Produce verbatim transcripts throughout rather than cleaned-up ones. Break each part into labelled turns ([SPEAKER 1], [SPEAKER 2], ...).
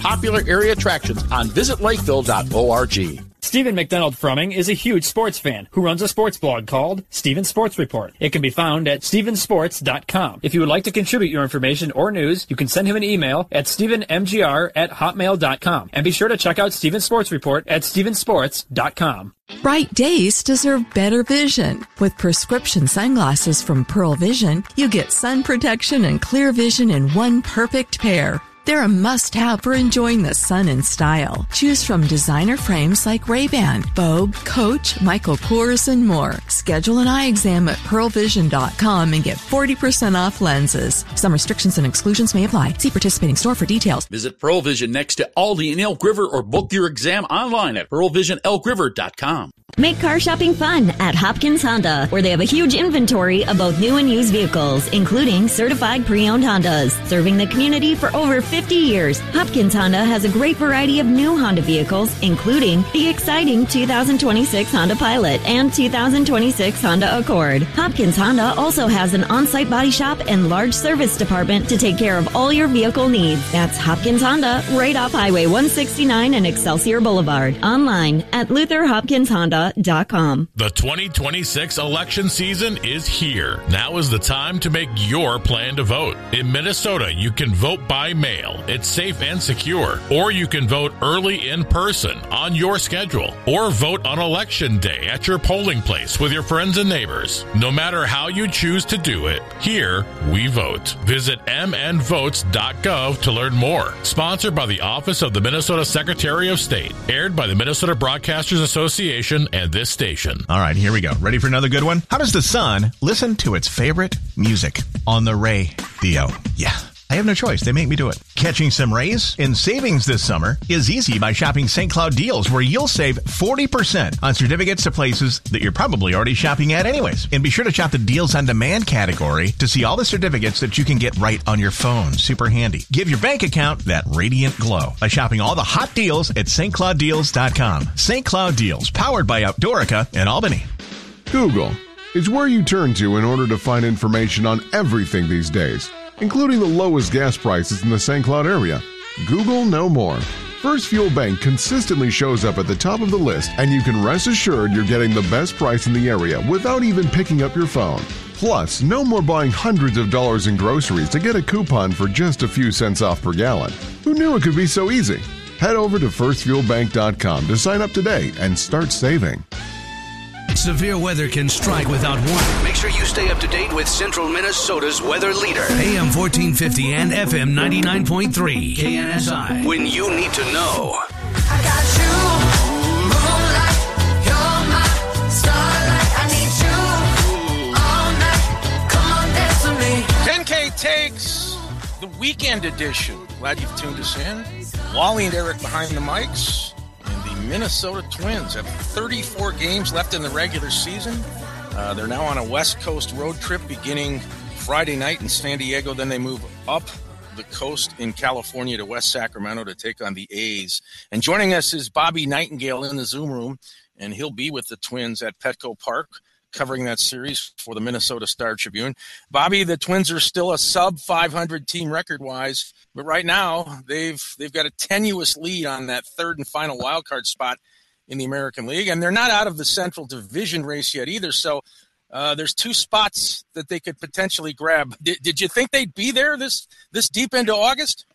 [SPEAKER 1] popular area attractions on visit lakeville dot org.
[SPEAKER 2] Stephen McDonald Frumming is a huge sports fan who runs a sports blog called Stephen Sports Report. It can be found at stephen sports dot com. If you would like to contribute your information or news, you can send him an email at stephen m g r at hotmail dot com. And be sure to check out Stephen Sports Report at stephen sports dot com.
[SPEAKER 3] Bright days deserve better vision. With prescription sunglasses from Pearl Vision, you get sun protection and clear vision in one perfect pair. They're a must-have for enjoying the sun in style. Choose from designer frames like Ray-Ban, Vogue, Coach, Michael Kors, and more. Schedule an eye exam at pearl vision dot com and get forty percent off lenses. Some restrictions and exclusions may apply. See participating store for details.
[SPEAKER 1] Visit Pearl Vision next to Aldi in Elk River or book your exam online at pearl vision elk river dot com.
[SPEAKER 4] Make car shopping fun at Hopkins Honda, where they have a huge inventory of both new and used vehicles, including certified pre-owned Hondas. Serving the community for over fifty years, Hopkins Honda has a great variety of new Honda vehicles, including the exciting two thousand twenty-six Honda Pilot and two thousand twenty-six Honda Accord. Hopkins Honda also has an on-site body shop and large service department to take care of all your vehicle needs. That's Hopkins Honda, right off Highway one sixty-nine and Excelsior Boulevard. Online at luther hopkins honda dot com.
[SPEAKER 5] The twenty twenty-six election season is here. Now is the time to make your plan to vote. In Minnesota, you can vote by mail. It's safe and secure. Or you can vote early in person on your schedule. Or vote on election day at your polling place with your friends and neighbors. No matter how you choose to do it, here we vote. Visit m n votes dot gov to learn more. Sponsored by the Office of the Minnesota Secretary of State. Aired by the Minnesota Broadcasters Association and this station.
[SPEAKER 6] All right, here we go. Ready for another good one? How does the sun listen to its favorite music? On the radio. Yeah. I have no choice. They make me do it. Catching some rays in savings this summer is easy by shopping Saint Cloud Deals, where you'll save forty percent on certificates to places that you're probably already shopping at anyways. And be sure to shop the Deals on Demand category to see all the certificates that you can get right on your phone. Super handy. Give your bank account that radiant glow by shopping all the hot deals at st cloud deals dot com. Saint Cloud Deals, powered by Outdoorica in Albany.
[SPEAKER 7] Google is where you turn to in order to find information on everything these days, including the lowest gas prices in the Saint Cloud area. Google no more. First Fuel Bank consistently shows up at the top of the list, and you can rest assured you're getting the best price in the area without even picking up your phone. Plus, no more buying hundreds of dollars in groceries to get a coupon for just a few cents off per gallon. Who knew it could be so easy? Head over to first fuel bank dot com to sign up today and start saving.
[SPEAKER 8] Severe weather can strike without warning. Make sure you stay up to date with Central Minnesota's weather leader. A M fourteen fifty and F M ninety-nine point three. K N S I. When you need to know.
[SPEAKER 9] I got you, moonlight, you're my starlight. I need you all night. Come on, dance with me.
[SPEAKER 10] ten K takes the weekend edition. Glad you've tuned us in. Wally and Eric behind the mics. Minnesota Twins have thirty-four games left in the regular season. Uh, they're now on a West Coast road trip beginning Friday night in San Diego. Then they move up the coast in California to West Sacramento to take on the A's. And joining us is Bobby Nightingale in the Zoom room, and he'll be with the Twins at Petco Park covering that series for the Minnesota Star Tribune. Bobby, the Twins are still a sub five hundred team record-wise, but right now they've they've got a tenuous lead on that third and final wildcard spot in the American League, and they're not out of the Central Division race yet either, so uh, there's two spots that they could potentially grab. Did, did you think they'd be there this, this deep into August?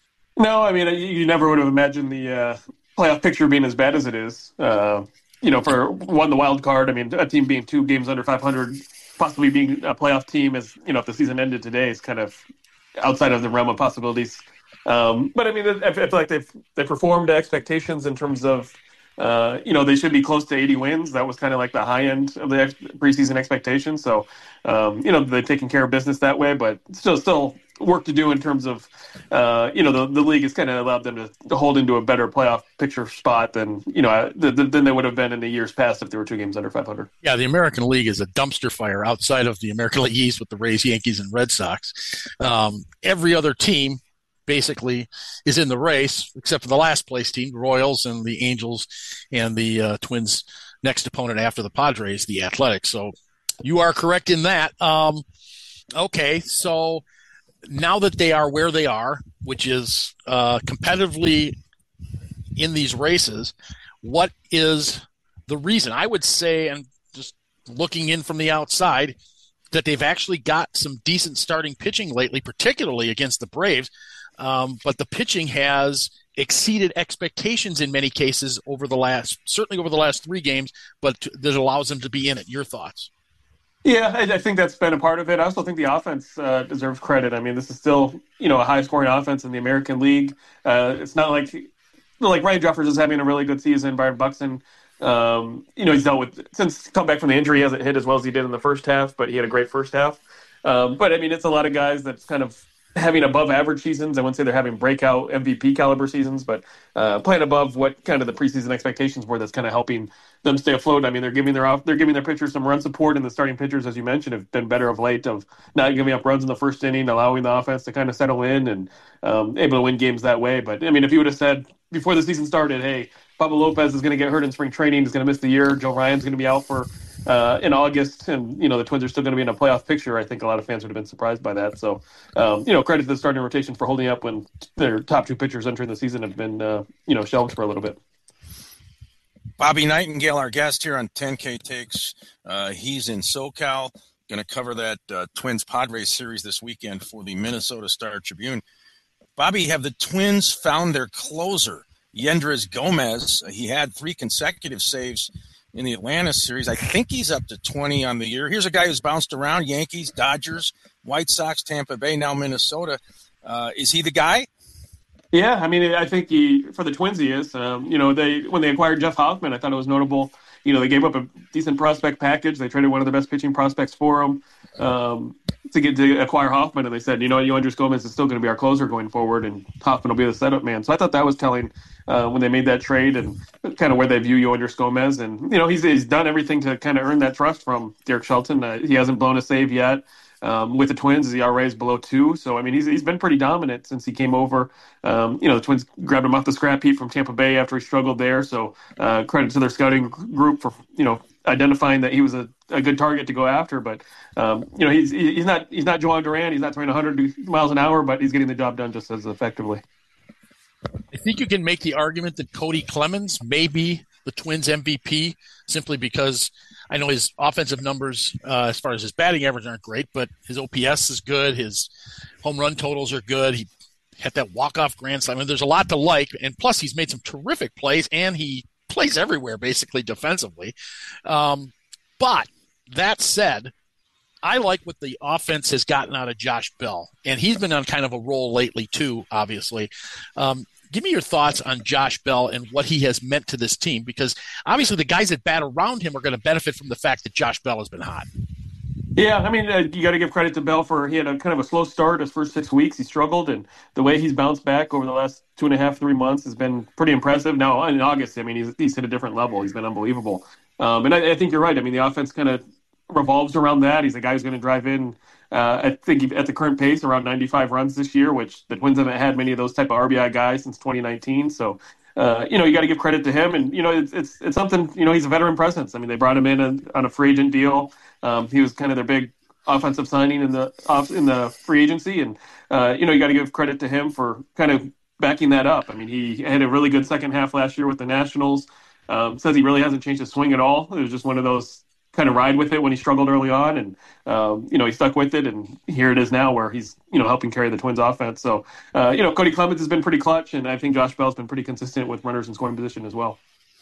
[SPEAKER 11] No, I mean, you never would have imagined the uh, playoff picture being as bad as it is. Uh You know, for one, the wild card, I mean, a team being two games under five hundred, possibly being a playoff team is, you know, if the season ended today, is kind of outside of the realm of possibilities. Um, but I mean, I feel like they've they performed to expectations in terms of, uh, you know, they should be close to eighty wins. That was kind of like the high end of the preseason expectations. So, um, you know, they've taken care of business that way, but still, still work to do in terms of, uh, you know, the, the league has kind of allowed them to, to hold into a better playoff picture spot than, you know, the, the, than they would have been in the years past if they were two games under five hundred.
[SPEAKER 1] Yeah, the American League is a dumpster fire outside of the American League East with the Rays, Yankees, and Red Sox. Um, every other team basically is in the race except for the last place team, the Royals and the Angels and the uh, Twins' next opponent after the Padres, the Athletics. So you are correct in that. Um, okay, so now that they are where they are, which is uh, competitively in these races, what is the reason? I would say, and just looking in from the outside, that they've actually got some decent starting pitching lately, particularly against the Braves. Um, but the pitching has exceeded expectations in many cases over the last, certainly over the last three games, but that allows them to be in it. Your thoughts?
[SPEAKER 11] Yeah, I, I think that's been a part of it. I also think the offense uh, deserves credit. I mean, this is still, you know, a high-scoring offense in the American League. Uh, it's not like like Ryan Jeffers is having a really good season. Byron Buxton, um, you know, he's dealt with, since come back from the injury, he hasn't hit as well as he did in the first half, but he had a great first half. Um, but, I mean, it's a lot of guys that's kind of having above-average seasons. I wouldn't say they're having breakout M V P caliber seasons, but uh, playing above what kind of the preseason expectations were. That's kind of helping them stay afloat. I mean, they're giving their off, they're giving their pitchers some run support, and the starting pitchers, as you mentioned, have been better of late, of not giving up runs in the first inning, allowing the offense to kind of settle in and um, able to win games that way. But I mean, if you would have said before the season started, hey, Pablo Lopez is going to get hurt in spring training, he's going to miss the year, Joe Ryan's going to be out for Uh, in August, and you know the Twins are still going to be in a playoff picture, I think a lot of fans would have been surprised by that. So, um, you know, credit to the starting rotation for holding up when their top two pitchers entering the season have been, uh, you know, shelved for a little bit.
[SPEAKER 10] Bobby Nightingale, our guest here on ten K Takes. Uh, he's in SoCal, going to cover that uh, Twins-Padres series this weekend for the Minnesota Star-Tribune. Bobby, have the Twins found their closer, Yendrys Gomez? He had three consecutive saves in the Atlanta series. I think he's up to twenty on the year. Here's a guy who's bounced around: Yankees, Dodgers, White Sox, Tampa Bay, now Minnesota. Uh, is he the guy?
[SPEAKER 11] Yeah, I mean, I think he, for the Twins, he is. Um, you know, they when they acquired Jeff Hoffman, I thought it was notable. You know, they gave up a decent prospect package. They traded one of the best pitching prospects for him um, to get to acquire Hoffman, and they said, you know, Yendrys Gomez is still going to be our closer going forward, and Hoffman will be the setup man. So I thought that was telling uh, when they made that trade, and kind of where they view Yendrys Gomez. And you know, he's he's done everything to kind of earn that trust from Derek Shelton. Uh, he hasn't blown a save yet. Um, with the Twins, his E R A is below two. So, I mean, he's he's been pretty dominant since he came over. Um, you know, the Twins grabbed him off the scrap heap from Tampa Bay after he struggled there. So, uh, credit to their scouting group for, you know, identifying that he was a, a good target to go after. But, um, you know, he's he's not he's not Joan Duran. He's not throwing one hundred miles an hour, but he's getting the job done just as effectively.
[SPEAKER 1] I think you can make the argument that Cody Clemens may be the Twins M V P simply because I know his offensive numbers, uh, as far as his batting average, aren't great, but his O P S is good. His home run totals are good. He had that walk-off grand slam. I mean, there's a lot to like, and plus he's made some terrific plays, and he plays everywhere, basically, defensively. Um, but that said, I like what the offense has gotten out of Josh Bell, and he's been on kind of a roll lately too, obviously. Um, Give me your thoughts on Josh Bell and what he has meant to this team, because obviously the guys that bat around him are going to benefit from the fact that Josh Bell has been hot.
[SPEAKER 11] Yeah, I mean, uh, you got to give credit to Bell for he had a kind of a slow start his first six weeks. He struggled, and the way he's bounced back over the last two and a half, three months has been pretty impressive. Now, in August, I mean, he's, he's hit a different level. He's been unbelievable. Um, and I, I think you're right. I mean, the offense kind of revolves around that. He's a guy who's going to drive in, uh, I think at the current pace, around ninety-five runs this year, which the Twins haven't had many of those type of R B I guys since twenty nineteen. So, uh, you know, you got to give credit to him. And, you know, it's, it's it's something, you know, he's a veteran presence. I mean, they brought him in on, on a free agent deal. Um, he was kind of their big offensive signing in the off, in the free agency. And, uh, you know, you got to give credit to him for kind of backing that up. I mean, he had a really good second half last year with the Nationals. Um, says he really hasn't changed his swing at all. It was just one of those kind of ride with it when he struggled early on, and um, you know, he stuck with it, and here it is now where he's, you know, helping carry the Twins offense. So uh, you know, Cody Clemens has been pretty clutch, and I think Josh Bell's been pretty consistent with runners in scoring position as well.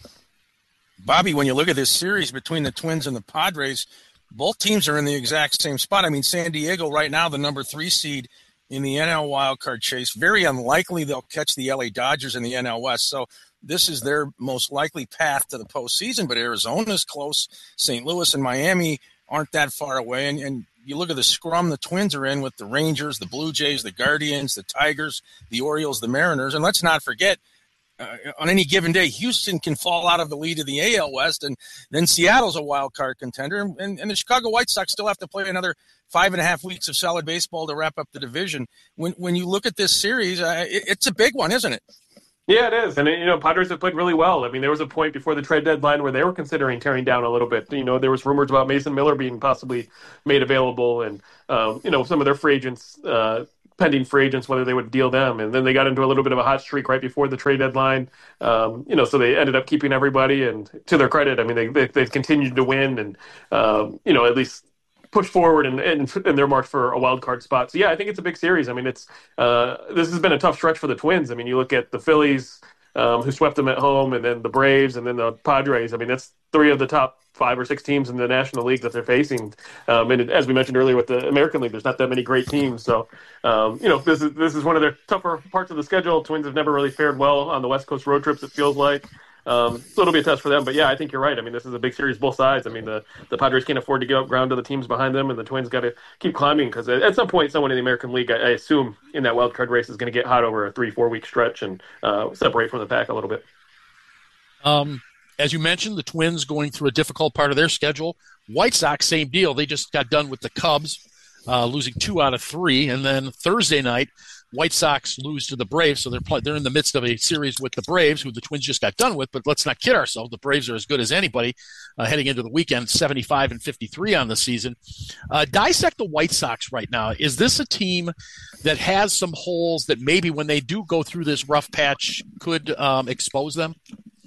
[SPEAKER 10] Bobby, when you look at this series between the Twins and the Padres, both teams are in the exact same spot. I mean, San Diego right now, the number three seed in the N L wildcard chase. Very unlikely they'll catch the L A Dodgers in the N L West. So this is their most likely path to the postseason, but Arizona's close. Saint Louis and Miami aren't that far away. And, and you look at the scrum the Twins are in with the Rangers, the Blue Jays, the Guardians, the Tigers, the Orioles, the Mariners. And let's not forget, uh, on any given day, Houston can fall out of the lead of the A L West, and then Seattle's a wild card contender. And, and the Chicago White Sox still have to play another five and a half weeks of solid baseball to wrap up the division. When, when you look at this series, uh, it, it's a big one, isn't it?
[SPEAKER 11] Yeah, it is. And, you know, Padres have played really well. I mean, there was a point before the trade deadline where they were considering tearing down a little bit. You know, there was rumors about Mason Miller being possibly made available, and, um, you know, some of their free agents uh, pending free agents, whether they would deal them. And then they got into a little bit of a hot streak right before the trade deadline. Um, you know, so they ended up keeping everybody. And to their credit, I mean, they, they, they've continued to win and, um, you know, at least push forward and in, in, in their march for a wild card spot. So, yeah, I think it's a big series. I mean, it's uh, this has been a tough stretch for the Twins. I mean, you look at the Phillies, um, who swept them at home, and then the Braves, and then the Padres. I mean, that's three of the top five or six teams in the National League that they're facing. Um, and as we mentioned earlier with the American League, there's not that many great teams. So, um, you know, this is this is one of their tougher parts of the schedule. Twins have never really fared well on the West Coast road trips, it feels like. Um, so it'll be a test for them. But, yeah, I think you're right. I mean, this is a big series, both sides. I mean, the, the Padres can't afford to give up ground to the teams behind them, and the Twins got to keep climbing because at some point someone in the American League, I, I assume, in that wild card race is going to get hot over a three, four-week stretch and uh, separate from the pack a little bit.
[SPEAKER 1] Um, as you mentioned, the Twins going through a difficult part of their schedule. White Sox, same deal. They just got done with the Cubs, uh, losing two out of three. And then Thursday night, White Sox lose to the Braves, so they're play- they're in the midst of a series with the Braves, who the Twins just got done with. But let's not kid ourselves; the Braves are as good as anybody uh, heading into the weekend, seventy-five and fifty-three on the season. Uh, dissect the White Sox right now. Is this a team that has some holes that maybe when they do go through this rough patch could um, expose them?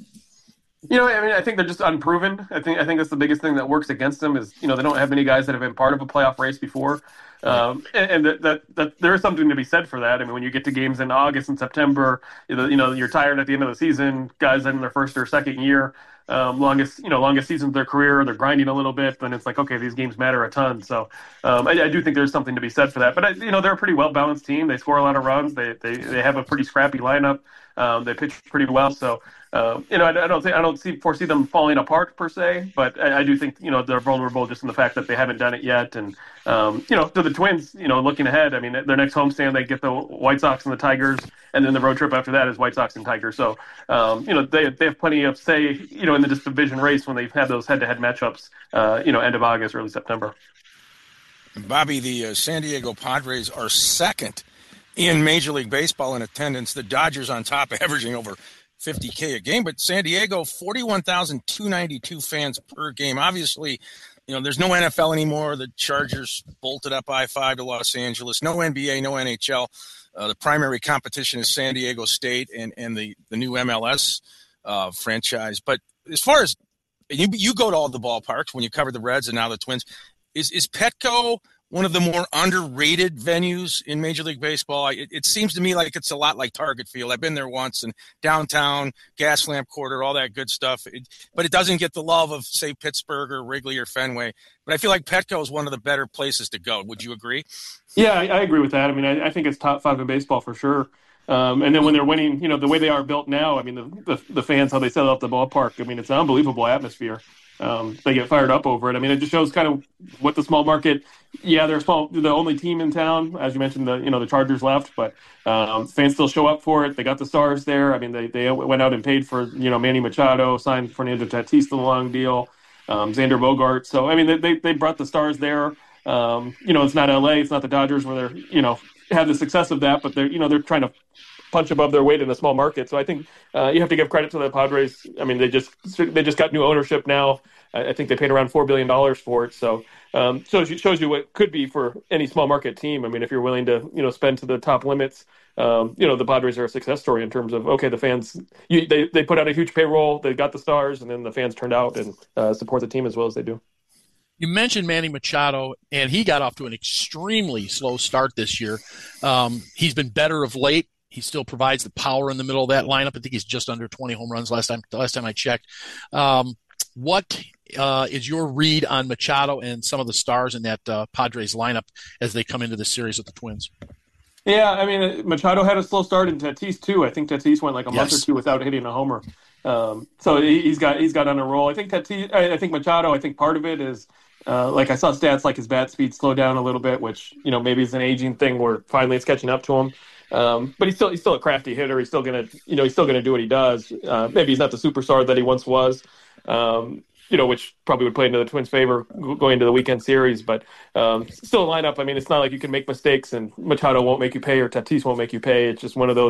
[SPEAKER 11] You know, I mean, I think they're just unproven. I think I think that's the biggest thing that works against them is, you know, they don't have many guys that have been part of a playoff race before. Um, and and that, that, that there is something to be said for that. I mean, when you get to games in August and September, you know, you know, you're tired at the end of the season, guys in their first or second year, um, longest, you know, longest season of their career, they're grinding a little bit, then it's like, okay, these games matter a ton. So um, I, I do think there's something to be said for that. But, I, you know, they're a pretty well-balanced team. They score a lot of runs. They they, they have a pretty scrappy lineup. Um, they pitch pretty well. So, uh, you know, I, I don't think I don't see foresee them falling apart per se, but I, I do think, you know, they're vulnerable just in the fact that they haven't done it yet. And, um, you know, to the Twins, you know, looking ahead, I mean, their next homestand, they get the White Sox and the Tigers, and then the road trip after that is White Sox and Tigers. So, um, you know, they they have plenty of say, you know, in the division race when they've had those head-to-head matchups, uh, you know, end of August, early September.
[SPEAKER 10] Bobby, the uh, San Diego Padres are second in Major League Baseball in attendance. The Dodgers on top, averaging over fifty K a game. But San Diego, forty-one thousand two hundred ninety-two fans per game. Obviously, you know, there's no N F L anymore. The Chargers bolted up I five to Los Angeles. No N B A, no N H L. Uh, the primary competition is San Diego State and, and the, the new M L S uh, franchise. But as far as you, you go to all the ballparks when you cover the Reds and now the Twins, is, is Petco one of the more underrated venues in Major League Baseball? It, it seems to me like it's a lot like Target Field. I've been there once, and downtown, Gaslamp Quarter, all that good stuff. It, but it doesn't get the love of, say, Pittsburgh or Wrigley or Fenway. But I feel like Petco is one of the better places to go. Would you agree?
[SPEAKER 11] Yeah, I, I agree with that. I mean, I, I think it's top five in baseball for sure. Um, and then when they're winning, you know, the way they are built now, I mean, the, the, the fans, how they set up the ballpark, I mean, it's an unbelievable atmosphere. Um, they get fired up over it. I mean, it just shows kind of what the small market. Yeah, they're small, the only team in town, as you mentioned. The you know the Chargers left, but um, fans still show up for it. They got the stars there. I mean, they they went out and paid for you know Manny Machado, signed Fernando Tatis to the long deal, um, Xander Bogaerts. So I mean, they they brought the stars there. Um, you know, it's not L A, it's not the Dodgers where they're you know have the success of that, but they're you know they're trying to punch above their weight in a small market. So I think uh, you have to give credit to the Padres. I mean, they just they just got new ownership now. I think they paid around four billion dollars for it. So um, shows you shows you what could be for any small market team. I mean, if you're willing to you know spend to the top limits, um, you know the Padres are a success story in terms of okay, the fans you, they they put out a huge payroll, they got the stars, and then the fans turned out and uh, support the team as well as they do.
[SPEAKER 1] You mentioned Manny Machado, and he got off to an extremely slow start this year. Um, he's been better of late. He still provides the power in the middle of that lineup. I think he's just under twenty home runs last time. Last time I checked. Um, what uh, is your read on Machado and some of the stars in that uh, Padres lineup as they come into the series with the Twins?
[SPEAKER 11] Yeah, I mean Machado had a slow start, and Tatis too. I think Tatis went like a
[SPEAKER 1] yes.
[SPEAKER 11] month or two without hitting a homer. Um, so he's got he's got on a roll. I think Tatis. I think Machado. I think part of it is. Uh, like I saw stats like his bat speed slowed down a little bit, which you know maybe is an aging thing where finally it's catching up to him. Um, but he's still he's still a crafty hitter. He's still gonna you know he's still gonna do what he does. Uh, maybe he's not the superstar that he once was. Um, you know, which probably would play into the Twins' favor going into the weekend series. But um, still a lineup. I mean, it's not like you can make mistakes and Machado won't make you pay or Tatis won't make you pay. It's just one of those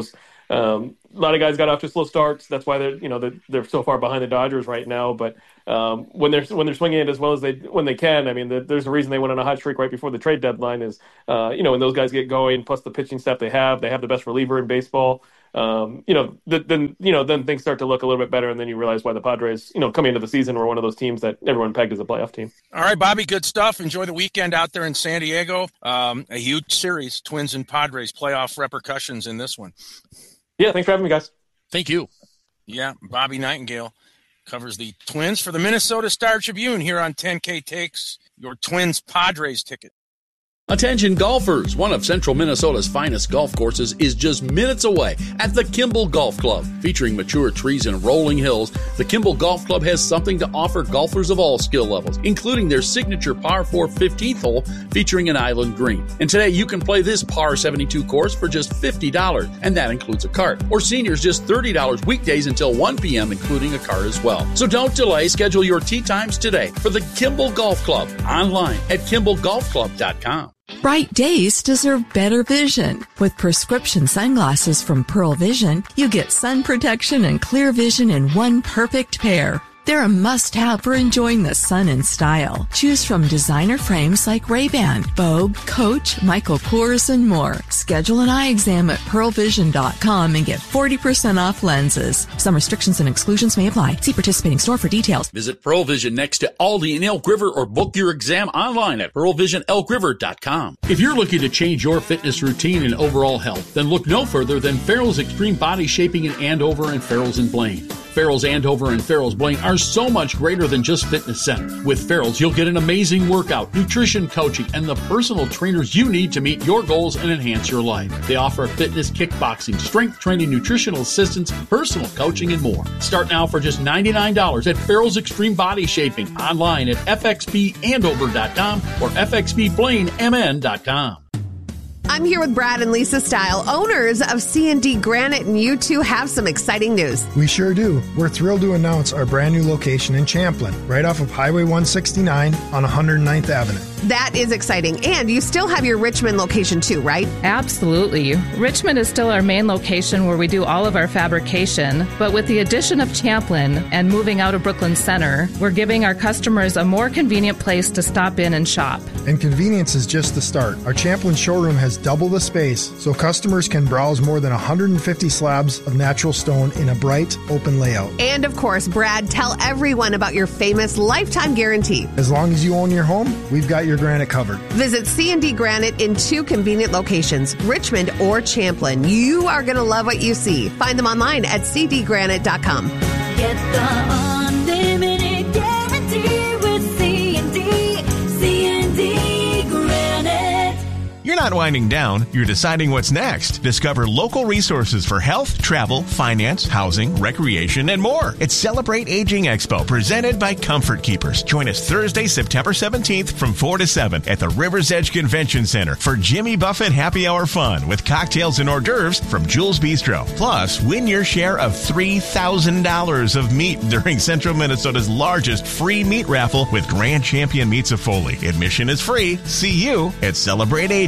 [SPEAKER 11] Um, a lot of guys got off to slow starts. That's why they're you know they're, they're so far behind the Dodgers right now. But um, when they're when they're swinging it as well as they when they can, I mean, the, there's a reason they went on a hot streak right before the trade deadline. Is uh, you know when those guys get going, plus the pitching staff they have, they have the best reliever in baseball. Um, you know, th- then you know then things start to look a little bit better, and then you realize why the Padres, you know, coming into the season were one of those teams that everyone pegged as a playoff team.
[SPEAKER 10] All right, Bobby, good stuff. Enjoy the weekend out there in San Diego. Um, a huge series, Twins and Padres, playoff repercussions in this one.
[SPEAKER 11] Yeah, thanks for having me, guys.
[SPEAKER 1] Thank you.
[SPEAKER 10] Yeah, Bobby Nightingale covers the Twins for the Minnesota Star Tribune here on ten K Takes, your Twins Padres ticket.
[SPEAKER 12] Attention golfers, one of central Minnesota's finest golf courses is just minutes away at the Kimball Golf Club. Featuring mature trees and rolling hills, the Kimball Golf Club has something to offer golfers of all skill levels, including their signature par four fifteenth hole featuring an island green. And today you can play this par seventy-two course for just fifty dollars, and that includes a cart. Or seniors just thirty dollars weekdays until one p.m., including a cart as well. So don't delay, schedule your tee times today for the Kimball Golf Club online at kimball golf club dot com.
[SPEAKER 3] Bright days deserve better vision. With prescription sunglasses from Pearl Vision, you get sun protection and clear vision in one perfect pair. They're a must-have for enjoying the sun in style. Choose from designer frames like Ray-Ban, Vogue, Coach, Michael Kors, and more. Schedule an eye exam at pearl vision dot com and get forty percent off lenses. Some restrictions and exclusions may apply. See participating store for details.
[SPEAKER 12] Visit Pearl Vision next to Aldi in Elk River or book your exam online at pearl vision elk river dot com.
[SPEAKER 2] If you're looking to change your fitness routine and overall health, then look no further than Farrell's Extreme Body Shaping in Andover and Farrell's in Blaine. Farrell's Andover and Farrell's Blaine are so much greater than just fitness centers. With Farrell's, you'll get an amazing workout, nutrition coaching, and the personal trainers you need to meet your goals and enhance your life. They offer fitness, kickboxing, strength training, nutritional assistance, personal coaching, and more. Start now for just ninety-nine dollars at Farrell's Extreme Body Shaping, online at f x p andover dot com or f x p blaine m n dot com.
[SPEAKER 13] I'm here with Brad and Lisa Style, owners of C and D Granite, and you two have some exciting news.
[SPEAKER 14] We sure do. We're thrilled to announce our brand new location in Champlin, right off of Highway one sixty-nine on one hundred ninth Avenue.
[SPEAKER 13] That is exciting. And you still have your Richmond location too, right?
[SPEAKER 15] Absolutely. Richmond is still our main location where we do all of our fabrication, but with the addition of Champlin and moving out of Brooklyn Center, we're giving our customers a more convenient place to stop in and shop.
[SPEAKER 14] And convenience is just the start. Our Champlin showroom has double the space, so customers can browse more than one hundred fifty slabs of natural stone in a bright, open layout.
[SPEAKER 13] And of course, Brad, tell everyone about your famous lifetime guarantee.
[SPEAKER 14] As long as you own your home, we've got your granite covered.
[SPEAKER 13] Visit C and D Granite in two convenient locations, Richmond or Champlin. You are going to love what you see. Find them online at c d granite dot com.
[SPEAKER 9] Get the unlimited guarantee with C and D, C and D Granite.
[SPEAKER 6] You're not winding down, you're deciding what's next. Discover local resources for health, travel, finance, housing, recreation, and more. It's Celebrate Aging Expo, presented by Comfort Keepers. Join us Thursday, September seventeenth from four to seven at the River's Edge Convention Center for Jimmy Buffett Happy Hour fun with cocktails and hors d'oeuvres from Jules Bistro. Plus, win your share of three thousand dollars of meat during Central Minnesota's largest free meat raffle with Grand Champion Meats of Foley. Admission is free. See you at Celebrate Aging